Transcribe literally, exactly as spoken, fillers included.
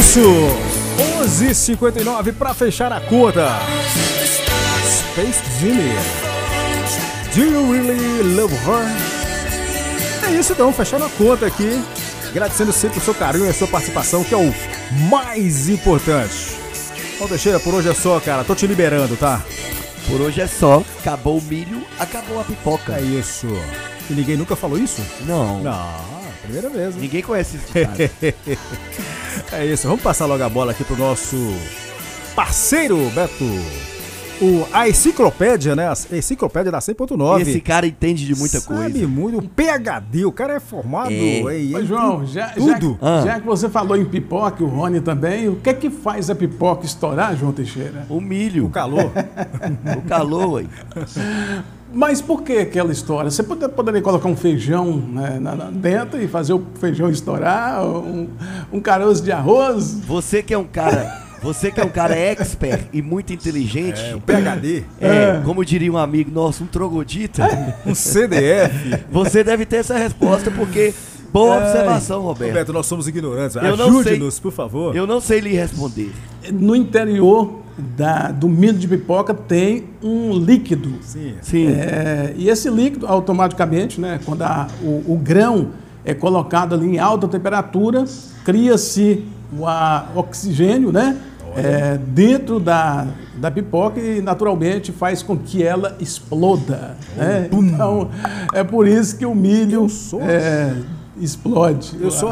isso! onze e cinquenta e nove para fechar a conta. Space Jimmy. Do you really love her? É isso então, fechando a conta aqui. Agradecendo sempre o seu carinho e a sua participação, que é o mais importante. Então, Teixeira, por hoje é só, cara. Tô te liberando, tá? Por hoje é só. Acabou o milho, acabou a pipoca. É isso. E ninguém nunca falou isso? Não. Não, primeira vez. Né? Ninguém conhece esse ditado. É isso. Vamos passar logo a bola aqui pro nosso parceiro, Beto. O, a enciclopédia, né? A enciclopédia da cem ponto nove. Esse cara entende de muita Sabe coisa. muito. O P H D, o cara é formado É. em, Mas, em João, já, tudo. já, Ah. já que você falou em pipoca, o Rony também, o que é que faz a pipoca estourar, João Teixeira? O milho, O calor. o calor, aí. Mas por que aquela história? Você pode- poderia colocar um feijão, né, na- na- dentro e fazer o feijão estourar, um, um caroço de arroz? Você que é um cara, você que é um cara expert e muito inteligente, É, o P H D. é, como diria um amigo nosso, um troglodita, Um C D F. você deve ter essa resposta, porque boa Ai. observação, Roberto. Roberto, nós somos ignorantes. Eu não sei. Ajude-nos, por favor. Eu não sei lhe responder. No interior da- do milho de pipoca tem um líquido. Sim. Sim. É, e esse líquido, automaticamente, né, quando a- o, o grão é colocado ali em alta temperatura, cria-se o a- oxigênio, né, é, dentro da, da pipoca e, naturalmente, faz com que ela exploda. Né? Então, é por isso que o milho Eu sou- é, explode. Eu sou